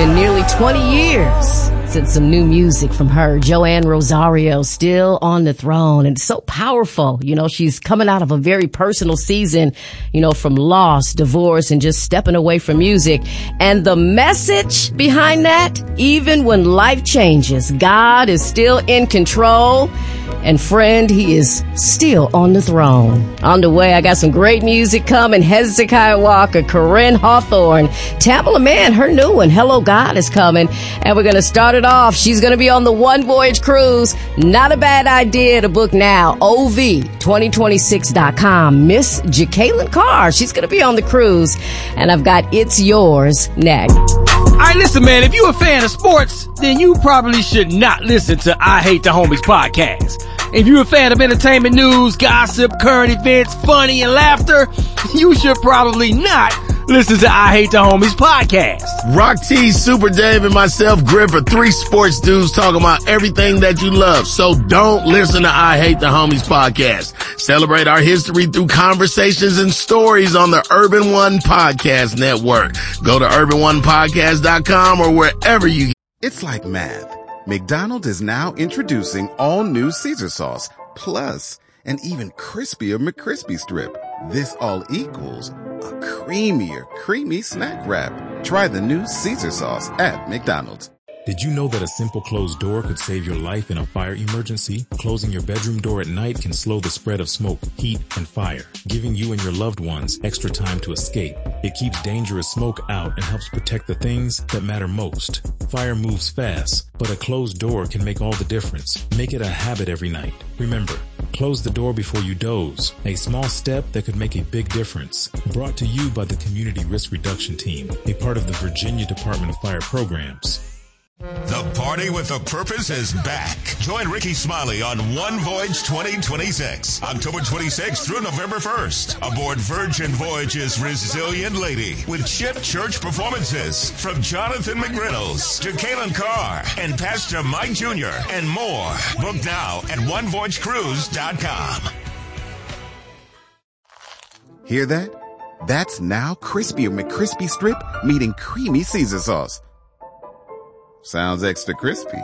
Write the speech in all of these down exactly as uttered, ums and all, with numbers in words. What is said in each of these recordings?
been nearly twenty years since some new music from her. Joanne Rosario, still on the throne, and so powerful. You know, she's coming out of a very personal season, you know, from loss, divorce, and just stepping away from music. And the message behind that, even when life changes, God is still in control. And friend, he is still on the throne. On the way, I got some great music coming. Hezekiah Walker, Corinne Hawthorne, Tamala Mann, her new one, Hello God, is coming. And we're going to start it off. She's going to be on the One Voyage Cruise. Not a bad idea to book now. O V twenty twenty-six dot com. Miss Jacqueline Carr, she's going to be on the cruise. And I've got It's Yours next. All right, listen, man, if you're a fan of sports, then you probably should not listen to I Hate the Homies podcast. If you're a fan of entertainment news, gossip, current events, funny, and laughter, you should probably not listen to I Hate the Homies podcast. Rock T, Super Dave, and myself, Grip, are three sports dudes talking about everything that you love. So don't listen to I Hate the Homies podcast. Celebrate our history through conversations and stories on the Urban One Podcast Network. Go to urban one podcast dot com or wherever you get. It's like math. McDonald's is now introducing all new Caesar sauce, plus an even crispier McCrispy strip. This all equals a creamier, creamy snack wrap. Try the new Caesar sauce at McDonald's. Did you know that a simple closed door could save your life in a fire emergency? Closing your bedroom door at night can slow the spread of smoke, heat, and fire, giving you and your loved ones extra time to escape. It keeps dangerous smoke out and helps protect the things that matter most. Fire moves fast, but a closed door can make all the difference. Make it a habit every night. Remember, close the door before you doze. A small step that could make a big difference. Brought to you by the Community Risk Reduction Team, a part of the Virginia Department of Fire Programs. The Party with a Purpose is back. Join Ricky Smiley on One Voyage twenty twenty-six, October twenty-sixth through November first, aboard Virgin Voyage's Resilient Lady with Chip Church performances from Jonathan McReynolds, Jacqueline Carr, and Pastor Mike Junior, and more. Book now at one voyage cruise dot com. Hear that? That's now crispier McCrispy strip meeting creamy Caesar sauce. Sounds extra crispy.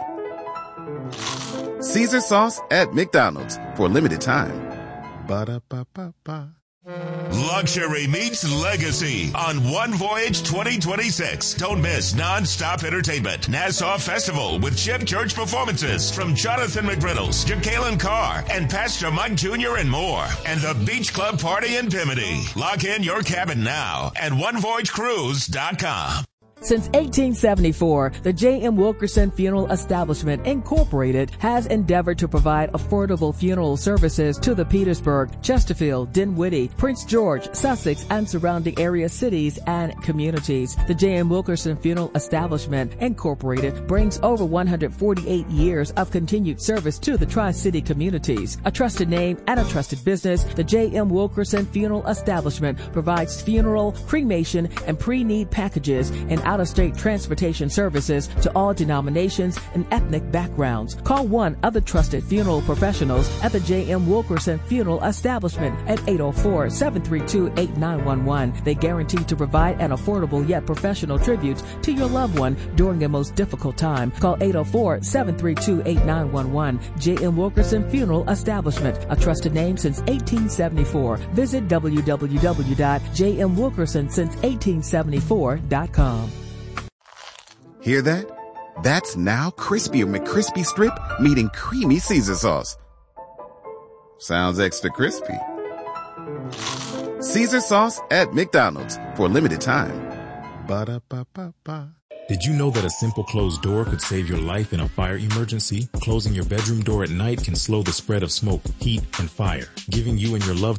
Caesar sauce at McDonald's for a limited time. Ba-da-ba-ba-ba. Luxury meets legacy on One Voyage twenty twenty-six. Don't miss non-stop entertainment. Nassau Festival with Chip Church performances from Jonathan McReynolds, Jacqueline Carr, and Pastor Mike Junior and more. And the Beach Club Party in Bimini. Lock in your cabin now at one voyage cruise dot com. Since eighteen seventy-four, the J M. Wilkerson Funeral Establishment, Incorporated, has endeavored to provide affordable funeral services to the Petersburg, Chesterfield, Dinwiddie, Prince George, Sussex, and surrounding area cities and communities. The J M. Wilkerson Funeral Establishment, Incorporated, brings over one hundred forty-eight years of continued service to the Tri-City communities. A trusted name and a trusted business, the J M. Wilkerson Funeral Establishment provides funeral, cremation, and pre-need packages and out-of-state transportation services to all denominations and ethnic backgrounds. Call one of the trusted funeral professionals at the J M. Wilkerson Funeral Establishment at eight oh four, seven three two, eight nine one one. They guarantee to provide an affordable yet professional tribute to your loved one during their most difficult time. Call eight oh four, seven three two, eight nine one one. J M. Wilkerson Funeral Establishment, a trusted name since eighteen seventy-four. Visit w w w dot j m wilkerson since eighteen seventy-four dot com. Hear that? That's now crispier McCrispy strip meeting creamy Caesar sauce. Sounds extra crispy. Caesar sauce at McDonald's for a limited time. Ba-da-ba-ba-ba. Did you know that a simple closed door could save your life in a fire emergency? Closing your bedroom door at night can slow the spread of smoke, heat, and fire, giving you and your loved